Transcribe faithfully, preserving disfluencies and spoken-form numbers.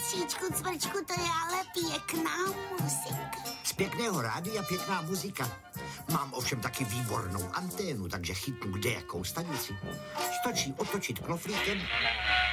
Cíčku, cvrčku, to je ale pěkná muzika. Z pěkného rádia pěkná muzika. Mám ovšem taky výbornou anténu, takže chytnu kde jakou stanici. Stačí otočit knoflíkem